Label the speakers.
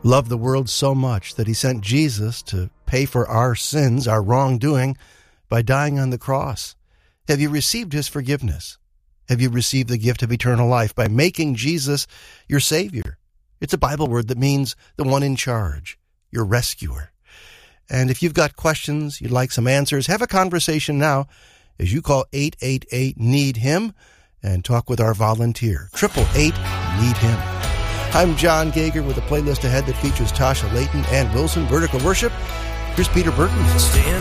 Speaker 1: loved the world so much that he sent Jesus to pay for our sins, our wrongdoing, by dying on the cross. Have you received his forgiveness? Have you received the gift of eternal life by making Jesus your Savior? It's a Bible word that means the one in charge, your rescuer. And if you've got questions, you'd like some answers, have a conversation now as you call 888-NEED-HIM and talk with our volunteer, 888-NEED-HIM. I'm John Gager with a playlist ahead that features Tasha Layton and Wilson Vertical Worship. Here's Peter Burton.